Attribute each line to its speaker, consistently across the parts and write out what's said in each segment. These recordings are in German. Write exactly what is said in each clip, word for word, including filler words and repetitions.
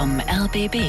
Speaker 1: vom R B B.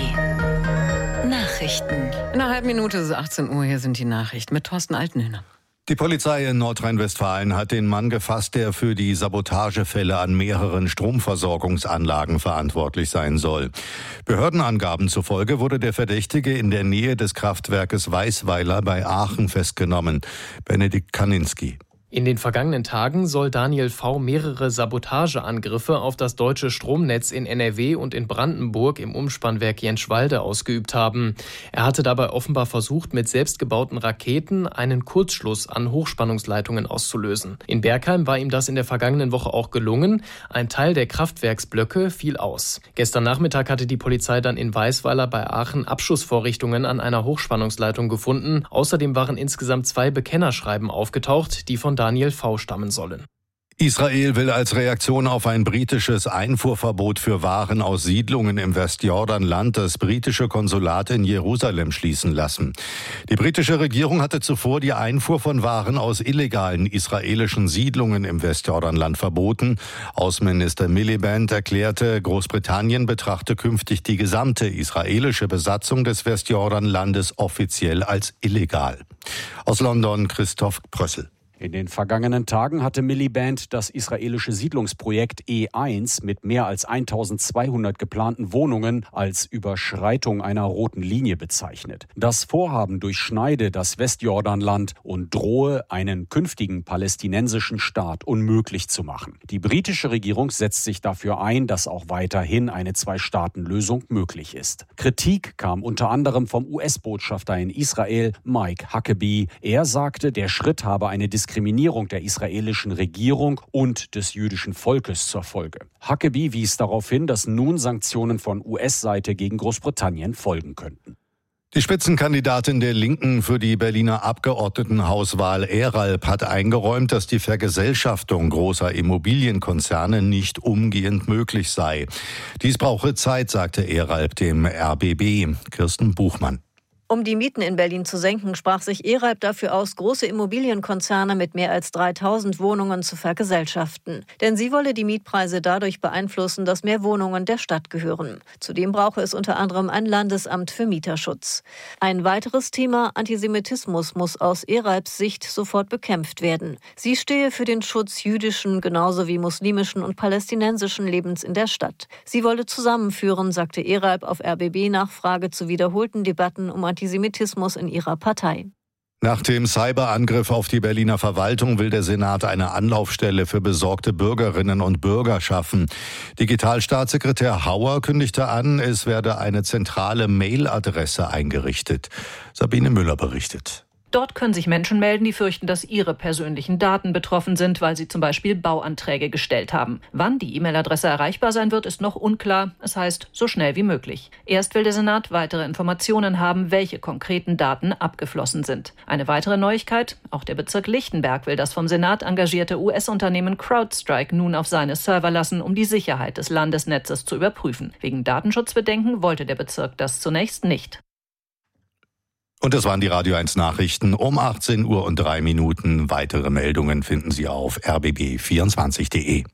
Speaker 1: Nachrichten.
Speaker 2: In einer halben Minute ist es achtzehn Uhr. Hier sind die Nachrichten mit Thorsten Altenhöhner.
Speaker 3: Die Polizei in Nordrhein-Westfalen hat den Mann gefasst, der für die Sabotagefälle an mehreren Stromversorgungsanlagen verantwortlich sein soll. Behördenangaben zufolge wurde der Verdächtige in der Nähe des Kraftwerkes Weißweiler bei Aachen festgenommen. Benedikt Kaninski.
Speaker 4: In den vergangenen Tagen soll Daniel V. mehrere Sabotageangriffe auf das deutsche Stromnetz in N R W und in Brandenburg im Umspannwerk Jenschwalde ausgeübt haben. Er hatte dabei offenbar versucht, mit selbstgebauten Raketen einen Kurzschluss an Hochspannungsleitungen auszulösen. In Bergheim war ihm das in der vergangenen Woche auch gelungen. Ein Teil der Kraftwerksblöcke fiel aus. Gestern Nachmittag hatte die Polizei dann in Weißweiler bei Aachen Abschussvorrichtungen an einer Hochspannungsleitung gefunden. Außerdem waren insgesamt zwei Bekennerschreiben aufgetaucht, die von Daniel V. stammen sollen.
Speaker 3: Israel will als Reaktion auf ein britisches Einfuhrverbot für Waren aus Siedlungen im Westjordanland das britische Konsulat in Jerusalem schließen lassen. Die britische Regierung hatte zuvor die Einfuhr von Waren aus illegalen israelischen Siedlungen im Westjordanland verboten. Außenminister Miliband erklärte, Großbritannien betrachte künftig die gesamte israelische Besatzung des Westjordanlandes offiziell als illegal. Aus London Christoph Prössel.
Speaker 5: In den vergangenen Tagen hatte Miliband das israelische Siedlungsprojekt E eins mit mehr als eintausendzweihundert geplanten Wohnungen als Überschreitung einer roten Linie bezeichnet. Das Vorhaben durchschneide das Westjordanland und drohe, einen künftigen palästinensischen Staat unmöglich zu machen. Die britische Regierung setzt sich dafür ein, dass auch weiterhin eine Zwei-Staaten-Lösung möglich ist. Kritik kam unter anderem vom U S-Botschafter in Israel, Mike Huckabee. Er sagte, der Schritt habe eine Diskriminierung Diskriminierung der israelischen Regierung und des jüdischen Volkes zur Folge. Huckabee wies darauf hin, dass nun Sanktionen von U S-Seite gegen Großbritannien folgen könnten.
Speaker 3: Die Spitzenkandidatin der Linken für die Berliner Abgeordnetenhauswahl Eralp hat eingeräumt, dass die Vergesellschaftung großer Immobilienkonzerne nicht umgehend möglich sei. Dies brauche Zeit, sagte Eralp dem R B B. Kirsten Buchmann.
Speaker 6: Um die Mieten in Berlin zu senken, sprach sich Eralp dafür aus, große Immobilienkonzerne mit mehr als dreitausend Wohnungen zu vergesellschaften. Denn sie wolle die Mietpreise dadurch beeinflussen, dass mehr Wohnungen der Stadt gehören. Zudem brauche es unter anderem ein Landesamt für Mieterschutz. Ein weiteres Thema, Antisemitismus, muss aus Eralps Sicht sofort bekämpft werden. Sie stehe für den Schutz jüdischen genauso wie muslimischen und palästinensischen Lebens in der Stadt. Sie wolle zusammenführen, sagte Eralp auf R B B-Nachfrage zu wiederholten Debatten um Antisemitismus. Antisemitismus in ihrer Partei.
Speaker 3: Nach dem Cyberangriff auf die Berliner Verwaltung will der Senat eine Anlaufstelle für besorgte Bürgerinnen und Bürger schaffen. Digitalstaatssekretär Hauer kündigte an, es werde eine zentrale Mailadresse eingerichtet. Sabine Müller berichtet.
Speaker 7: Dort können sich Menschen melden, die fürchten, dass ihre persönlichen Daten betroffen sind, weil sie zum Beispiel Bauanträge gestellt haben. Wann die E-Mail-Adresse erreichbar sein wird, ist noch unklar. Es heißt, so schnell wie möglich. Erst will der Senat weitere Informationen haben, welche konkreten Daten abgeflossen sind. Eine weitere Neuigkeit, auch der Bezirk Lichtenberg will das vom Senat engagierte U S-Unternehmen CrowdStrike nun auf seine Server lassen, um die Sicherheit des Landesnetzes zu überprüfen. Wegen Datenschutzbedenken wollte der Bezirk das zunächst nicht.
Speaker 3: Und das waren die Radio eins Nachrichten um achtzehn Uhr und drei Minuten. Weitere Meldungen finden Sie auf r b b vierundzwanzig punkt de.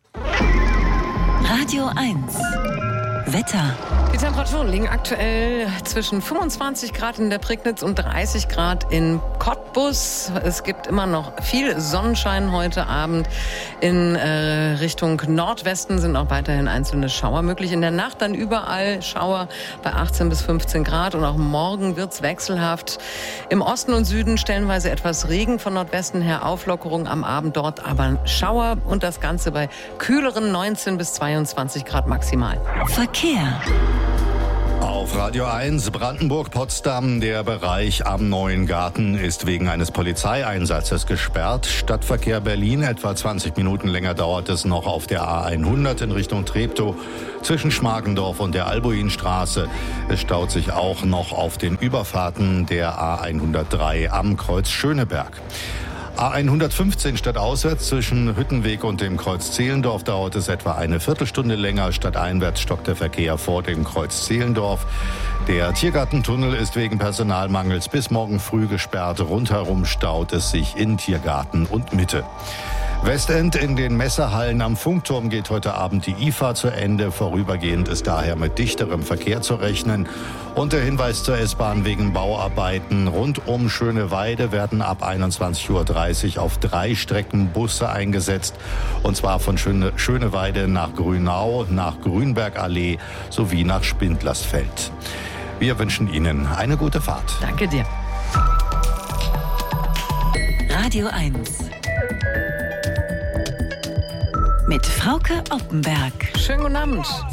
Speaker 1: Radio eins. Wetter.
Speaker 2: Die Temperaturen liegen aktuell zwischen fünfundzwanzig Grad in der Prignitz und dreißig Grad in Cottbus. Es gibt immer noch viel Sonnenschein heute Abend. In äh, Richtung Nordwesten sind auch weiterhin einzelne Schauer möglich. In der Nacht dann überall Schauer bei achtzehn bis fünfzehn Grad. Und auch morgen wird's wechselhaft. Im Osten und Süden stellenweise etwas Regen, von Nordwesten her Auflockerung am Abend dort, aber Schauer. Und das Ganze bei kühleren neunzehn bis zweiundzwanzig Grad maximal.
Speaker 1: Verkehr.
Speaker 3: Auf Radio eins Brandenburg-Potsdam. Der Bereich am Neuen Garten ist wegen eines Polizeieinsatzes gesperrt. Stadtverkehr Berlin, etwa zwanzig Minuten länger dauert es noch auf der A hundert in Richtung Treptow zwischen Schmargendorf und der Albuinstraße. Es staut sich auch noch auf den Überfahrten der A hundertdrei am Kreuz Schöneberg. A hundertfünfzehn stadtauswärts zwischen Hüttenweg und dem Kreuz Zehlendorf dauert es etwa eine Viertelstunde länger. Stadteinwärts stockt der Verkehr vor dem Kreuz Zehlendorf. Der Tiergartentunnel ist wegen Personalmangels bis morgen früh gesperrt. Rundherum staut es sich in Tiergarten und Mitte. Westend in den Messehallen am Funkturm geht heute Abend die I F A zu Ende. Vorübergehend ist daher mit dichterem Verkehr zu rechnen. Und der Hinweis zur S-Bahn wegen Bauarbeiten. Rund um Schöneweide werden ab einundzwanzig Uhr dreißig auf drei Strecken Busse eingesetzt. Und zwar von Schöne, Schöneweide nach Grünau, nach Grünbergallee sowie nach Spindlersfeld. Wir wünschen Ihnen eine gute Fahrt.
Speaker 2: Danke dir.
Speaker 1: Radio eins. Mit Frauke Oppenberg.
Speaker 2: Schönen guten Abend.